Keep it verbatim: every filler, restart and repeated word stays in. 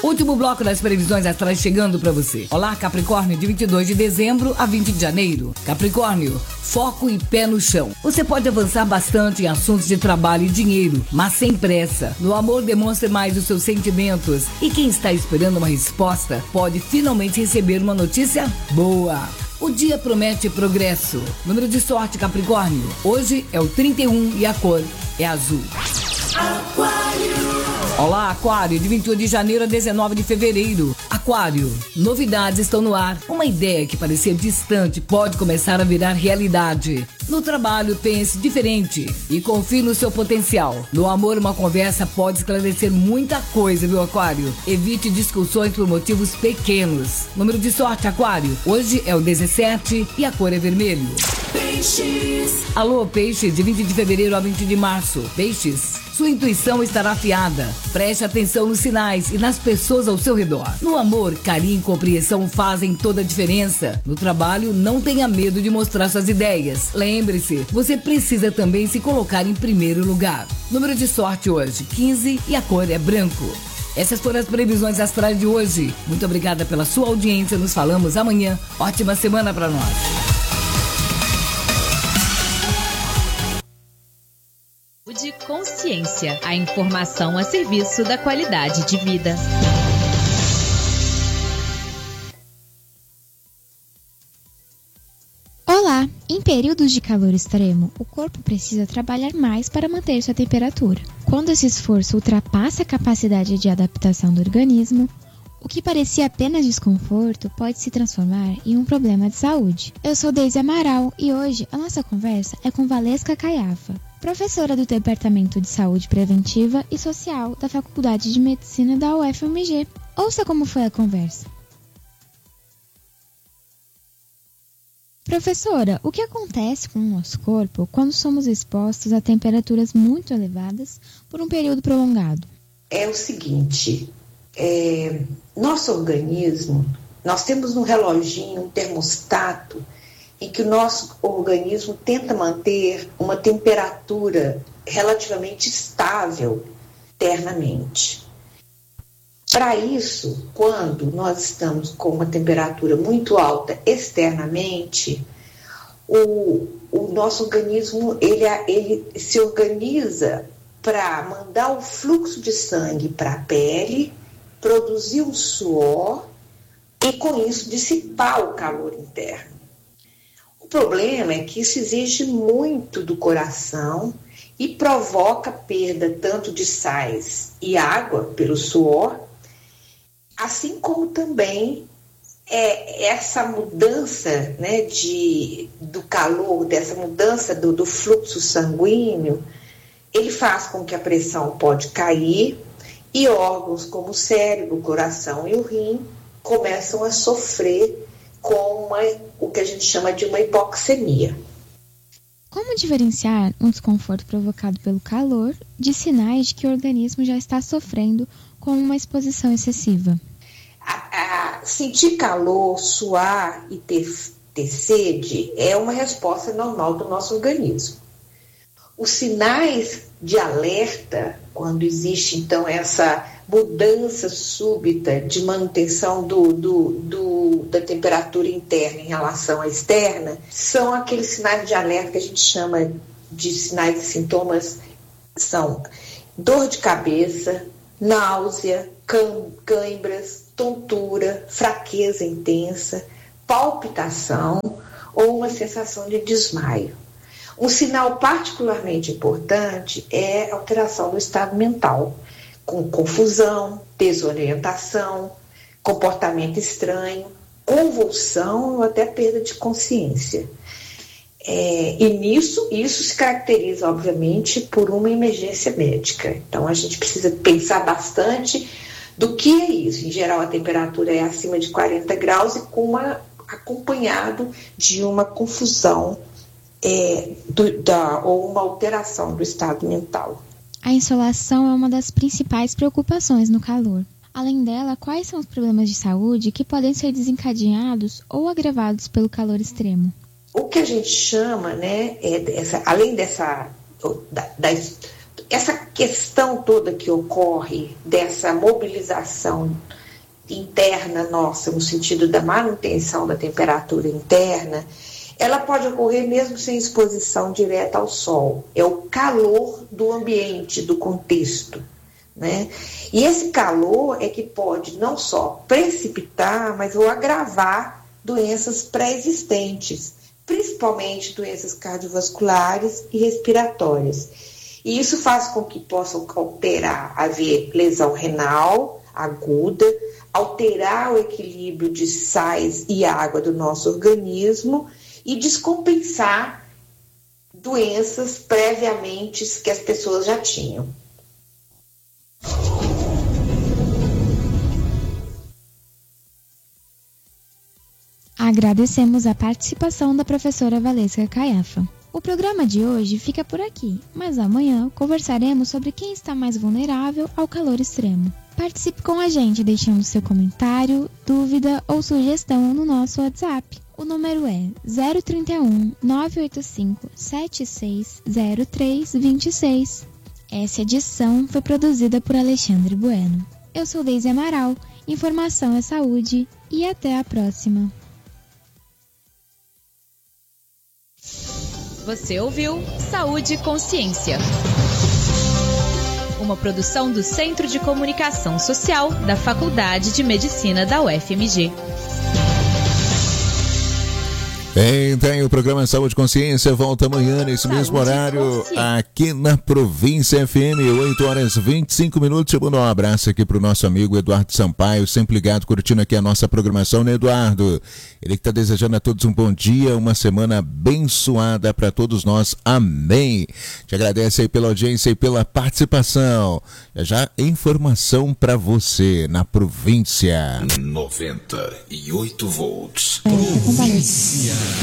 Último bloco das previsões astrais chegando para você. Olá, Capricórnio, de vinte e dois de dezembro a vinte de janeiro. Capricórnio, foco e pé no chão. Você pode avançar bastante em assuntos de trabalho e dinheiro, mas sem pressa. No amor, demonstre mais os seus sentimentos. E quem está esperando uma resposta pode finalmente receber uma notícia boa. O dia promete progresso. Número de sorte, Capricórnio. Hoje é o trinta e um e a cor é azul. Aquário. Olá, Aquário, de vinte e um de janeiro a dezenove de fevereiro. Aquário, novidades estão no ar. Uma ideia que parecia distante pode começar a virar realidade. No trabalho, pense diferente e confie no seu potencial. No amor, uma conversa pode esclarecer muita coisa, viu, Aquário? Evite discussões por motivos pequenos. Número de sorte, Aquário. Hoje é o dezessete e a cor é vermelho. Peixes. Alô, Peixes, de vinte de fevereiro a vinte de março. Peixes, sua intuição estará afiada. Preste atenção nos sinais e nas pessoas ao seu redor. No amor, carinho e compreensão fazem toda a diferença. No trabalho, não tenha medo de mostrar suas ideias. Lembre-se, você precisa também se colocar em primeiro lugar. Número de sorte hoje, quinze e a cor é branco. Essas foram as previsões astrais de hoje. Muito obrigada pela sua audiência. Nos falamos amanhã. Ótima semana para nós. De consciência, a informação a serviço da qualidade de vida. Olá! Em períodos de calor extremo, o corpo precisa trabalhar mais para manter sua temperatura. Quando esse esforço ultrapassa a capacidade de adaptação do organismo, o que parecia apenas desconforto pode se transformar em um problema de saúde. Eu sou Deise Amaral e hoje a nossa conversa é com Valesca Caiafa, professora do Departamento de Saúde Preventiva e Social da Faculdade de Medicina da U F M G. Ouça como foi a conversa. Professora, o que acontece com o nosso corpo quando somos expostos a temperaturas muito elevadas por um período prolongado? É o seguinte, é, nosso organismo, nós temos um reloginho, um termostato, em que o nosso organismo tenta manter uma temperatura relativamente estável internamente. Para isso, quando nós estamos com uma temperatura muito alta externamente, o, o nosso organismo ele, ele se organiza para mandar o fluxo de sangue para a pele, produzir um suor e, com isso, dissipar o calor interno. O problema é que isso exige muito do coração e provoca perda tanto de sais e água pelo suor, assim como também é, essa mudança, né, de, do calor, dessa mudança do, do fluxo sanguíneo, ele faz com que a pressão pode cair e órgãos como o cérebro, o coração e o rim começam a sofrer com uma, o que a gente chama de uma hipoxemia. Como diferenciar um desconforto provocado pelo calor de sinais de que o organismo já está sofrendo com uma exposição excessiva? A, a, sentir calor, suar e ter, ter sede é uma resposta normal do nosso organismo. Os sinais de alerta, quando existe então essa mudança súbita de manutenção do, do, do, da temperatura interna em relação à externa, são aqueles sinais de alerta que a gente chama de sinais e sintomas, são dor de cabeça, náusea, câimbras, tontura, fraqueza intensa, palpitação ou uma sensação de desmaio. Um sinal particularmente importante é a alteração do estado mental, com confusão, desorientação, comportamento estranho, convulsão ou até perda de consciência. É, e nisso, isso se caracteriza, obviamente, por uma emergência médica. Então, a gente precisa pensar bastante do que é isso. Em geral, a temperatura é acima de quarenta graus e com uma, acompanhado de uma confusão é, do, da, ou uma alteração do estado mental. A insolação é uma das principais preocupações no calor. Além dela, quais são os problemas de saúde que podem ser desencadeados ou agravados pelo calor extremo? O que a gente chama, né, é dessa, além dessa, da, da, essa questão toda que ocorre dessa mobilização interna nossa, no sentido da manutenção da temperatura interna, ela pode ocorrer mesmo sem exposição direta ao sol. É o calor do ambiente, do contexto, né? E esse calor é que pode não só precipitar, mas ou agravar doenças pré-existentes, principalmente doenças cardiovasculares e respiratórias. E isso faz com que possam alterar, haver lesão renal aguda, alterar o equilíbrio de sais e água do nosso organismo e descompensar doenças previamente que as pessoas já tinham. Agradecemos a participação da professora Valesca Caiafa. O programa de hoje fica por aqui, mas amanhã conversaremos sobre quem está mais vulnerável ao calor extremo. Participe com a gente deixando seu comentário, dúvida ou sugestão no nosso WhatsApp. O número é zero trinta e um, nove oito cinco, sete seis zero três dois seis. Essa edição foi produzida por Alexandre Bueno. Eu sou Deise Amaral, informação é saúde e até a próxima. Você ouviu Saúde e Consciência, uma produção do Centro de Comunicação Social da Faculdade de Medicina da U F M G. Então, o programa Saúde e Consciência volta amanhã nesse Saúde mesmo horário aqui na Província F M, oito horas e vinte e cinco minutos. Eu vou dar um abraço aqui para o nosso amigo Eduardo Sampaio, sempre ligado, curtindo aqui a nossa programação, né, Eduardo? Ele que está desejando a todos um bom dia, uma semana abençoada para todos nós. Amém. Te agradece aí pela audiência e pela participação. Já já promoção para você na província. noventa e oito volts. Província.